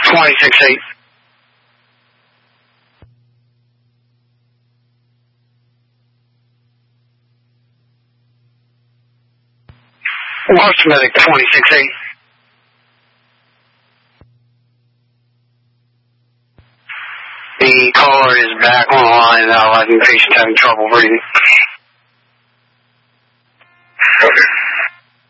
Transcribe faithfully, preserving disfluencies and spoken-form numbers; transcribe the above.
twenty-six eight. West Medic twenty-six eight. The caller is back on the line now, I think the patient's having trouble breathing. Okay.